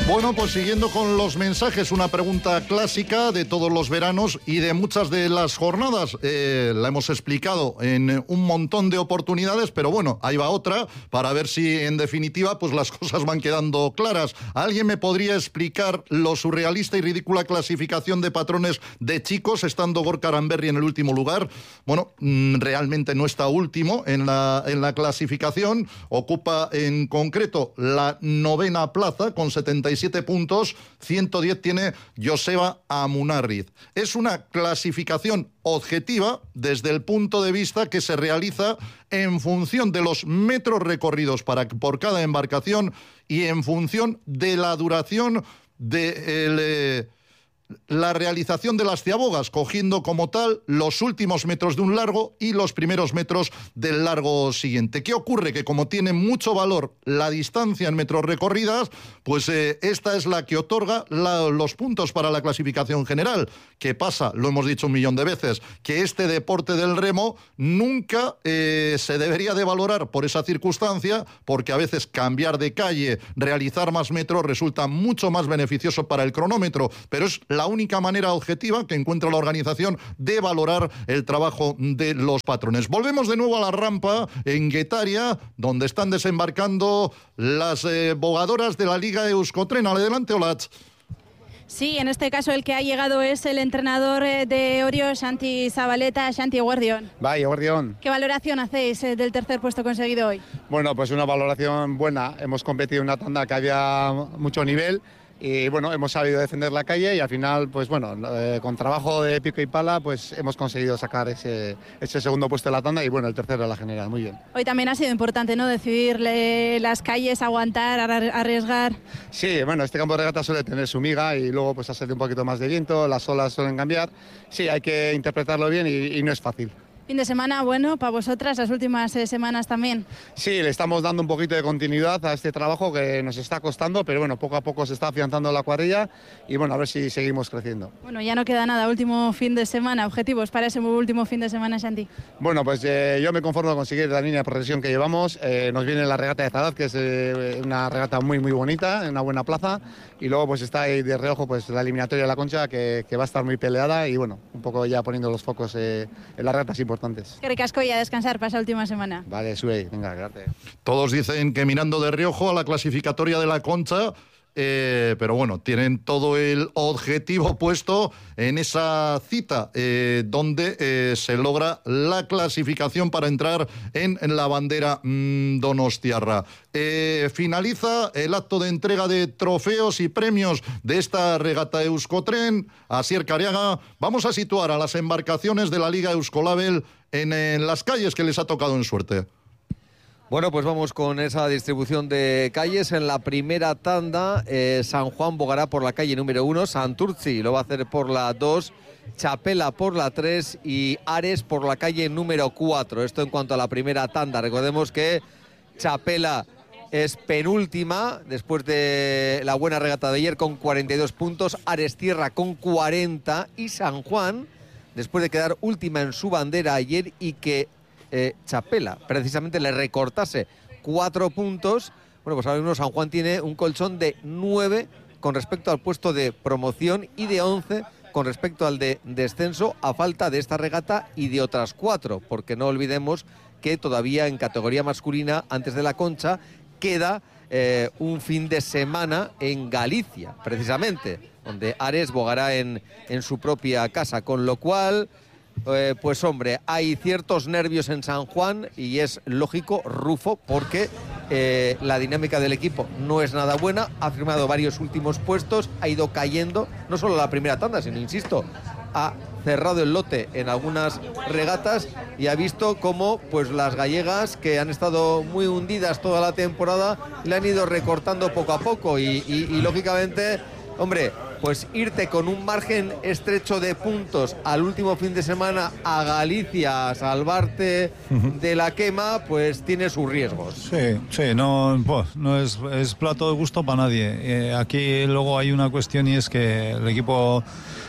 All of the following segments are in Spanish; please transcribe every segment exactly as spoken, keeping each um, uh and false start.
Bueno, pues siguiendo con los mensajes, una pregunta clásica de todos los veranos y de muchas de las jornadas. Eh, la hemos explicado en un montón de oportunidades, pero bueno, ahí va otra para ver si en definitiva pues las cosas van quedando claras. ¿Alguien me podría explicar lo surrealista y ridícula clasificación de patrones de chicos, estando Gorka Aranberri en el último lugar? Bueno, realmente no está último en la, en la clasificación, ocupa en concreto la novena plaza con setenta y siete puntos, ciento diez tiene Joseba Amunarriz. Es una clasificación objetiva desde el punto de vista que se realiza en función de los metros recorridos para, por cada embarcación y en función de la duración de el, eh, la realización de las ciabogas, cogiendo como tal los últimos metros de un largo y los primeros metros del largo siguiente. ¿Qué ocurre? Que como tiene mucho valor la distancia en metros recorridas, pues eh, esta es la que otorga la, los puntos para la clasificación general. ¿Qué pasa? Lo hemos dicho un millón de veces, que este deporte del remo nunca eh, se debería de valorar por esa circunstancia, porque a veces cambiar de calle, realizar más metros resulta mucho más beneficioso para el cronómetro, pero es la única manera objetiva que encuentra la organización de valorar el trabajo de los patrones. Volvemos de nuevo a la rampa en Guetaria, donde están desembarcando las eh, bogadoras de la Liga Euskotren. Adelante, Olatz. Sí, en este caso el que ha llegado es el entrenador de Orio, Santi Zabaleta. Santi, eguerdión. Vaya, eguerdión. ¿Qué valoración hacéis del tercer puesto conseguido hoy? Bueno, pues una valoración buena. Hemos competido en una tanda que había mucho nivel. Y bueno, hemos sabido defender la calle y al final, pues bueno, eh, con trabajo de pico y pala, pues hemos conseguido sacar ese, ese segundo puesto de la tanda y bueno, el tercero de la general, muy bien. Hoy también ha sido importante, ¿no?, decidirle las calles, aguantar, arriesgar. Sí, bueno, este campo de regata suele tener su miga y luego pues hace un poquito más de viento, las olas suelen cambiar. Sí, hay que interpretarlo bien y, y no es fácil. Fin de semana bueno para vosotras, las últimas eh, semanas también. Sí, le estamos dando un poquito de continuidad a este trabajo que nos está costando, pero bueno, poco a poco se está afianzando la cuadrilla y bueno, a ver si seguimos creciendo. Bueno, ya no queda nada, último fin de semana, objetivos para ese último fin de semana, Santi. Bueno, pues eh, yo me conformo con conseguir la línea de progresión que llevamos. Eh, nos viene la regata de Zadaz, que es eh, una regata muy muy bonita, en una buena plaza, y luego pues está ahí de reojo pues la eliminatoria de la Concha, que, que va a estar muy peleada y bueno, un poco ya poniendo los focos eh, en las regatas importantes. Que ricasco y a descansar para esa última semana. Vale, sube, venga, gracias. Todos dicen que mirando de reojo a la clasificatoria de la Concha, eh, pero bueno, tienen todo el objetivo puesto en esa cita eh, donde eh, se logra la clasificación para entrar en, en la bandera mmm, donostiarra. Eh, finaliza el acto de entrega de trofeos y premios de esta regata Euskotren. Asier Cariaga, vamos a situar a las embarcaciones de la Liga Euskolabel en, en las calles que les ha tocado en suerte. Bueno, pues vamos con esa distribución de calles. En la primera tanda, eh, San Juan bogará por la calle número uno, Santurtzi lo va a hacer por la dos, Chapela por la tres y Ares por la calle número cuatro. Esto en cuanto a la primera tanda. Recordemos que Chapela es penúltima después de la buena regata de ayer con cuarenta y dos puntos, Ares Tierra con cuarenta y San Juan, después de quedar última en su bandera ayer y que Eh, Chapela precisamente le recortase cuatro puntos, bueno, pues ahora mismo San Juan tiene un colchón de nueve con respecto al puesto de promoción y de once con respecto al de descenso, a falta de esta regata y de otras cuatro, porque no olvidemos que todavía en categoría masculina, antes de la Concha, queda eh, un fin de semana en Galicia, precisamente, donde Ares bogará en, en su propia casa, con lo cual Eh, pues hombre, hay ciertos nervios en San Juan y es lógico, Rufo, porque eh, la dinámica del equipo no es nada buena, ha firmado varios últimos puestos, ha ido cayendo, no solo la primera tanda, sino, insisto, ha cerrado el lote en algunas regatas y ha visto cómo pues las gallegas, que han estado muy hundidas toda la temporada, le han ido recortando poco a poco y, y, y lógicamente, hombre, pues irte con un margen estrecho de puntos al último fin de semana a Galicia a salvarte de la quema, pues tiene sus riesgos. Sí, sí, no, pues, no es, es plato de gusto para nadie. Eh, aquí luego hay una cuestión y es que el equipo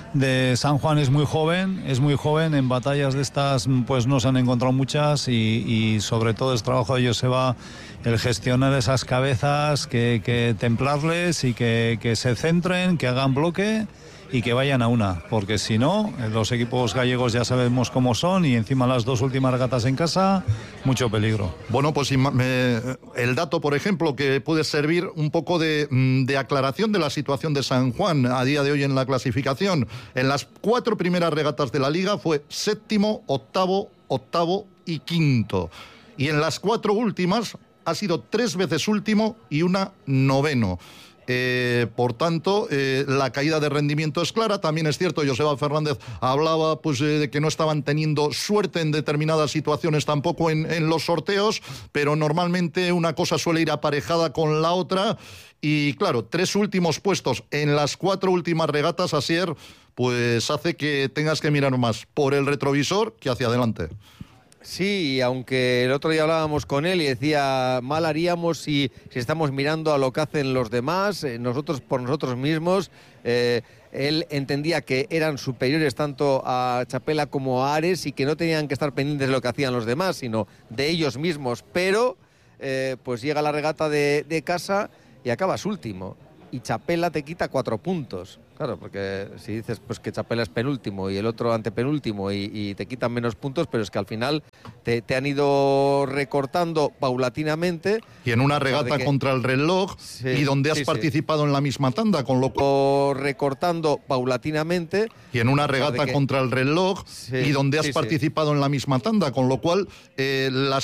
de San Juan es muy joven, es muy joven, en batallas de estas pues no se han encontrado muchas y, y sobre todo el trabajo de Joseba, el gestionar esas cabezas, que, que templarles y que, que se centren, que hagan bloque y que vayan a una, porque si no, los equipos gallegos ya sabemos cómo son y encima las dos últimas regatas en casa, mucho peligro. Bueno, pues el dato, por ejemplo, que puede servir un poco de, de aclaración de la situación de San Juan a día de hoy en la clasificación. En las cuatro primeras regatas de la Liga fue séptimo, octavo, octavo y quinto. Y en las cuatro últimas ha sido tres veces último y una noveno. Eh, por tanto, eh, la caída de rendimiento es clara. También es cierto, Joseba Fernández hablaba pues, eh, de que no estaban teniendo suerte en determinadas situaciones tampoco en, en los sorteos, pero normalmente una cosa suele ir aparejada con la otra. Y claro, tres últimos puestos en las cuatro últimas regatas, Asier, pues hace que tengas que mirar más por el retrovisor que hacia adelante. Sí, aunque el otro día hablábamos con él y decía, mal haríamos si, si estamos mirando a lo que hacen los demás, eh, nosotros por nosotros mismos. Eh, él entendía que eran superiores tanto a Chapela como a Ares y que no tenían que estar pendientes de lo que hacían los demás, sino de ellos mismos. Pero, eh, pues llega la regata de, de casa y acabas último. Y Chapela te quita cuatro puntos. Claro, porque si dices pues que Chapela es penúltimo y el otro antepenúltimo y, y te quitan menos puntos, pero es que al final te, te han ido recortando paulatinamente. Y en una regata que... contra el reloj, sí, y donde has sí, participado sí. en la misma tanda, con lo cual... recortando paulatinamente. Y en una regata que... contra el reloj, sí, y donde has sí, participado sí. en la misma tanda, con lo cual eh, las